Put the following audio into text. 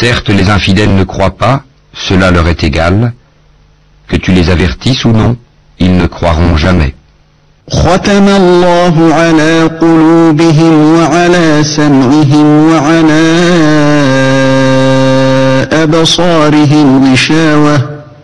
Certes, les infidèles ne croient pas, cela leur est égal. Que tu les avertisses ou non, ils ne croiront jamais. ختم الله على قلوبهم وعلى سمعهم وعلى أبصارهم غشاوة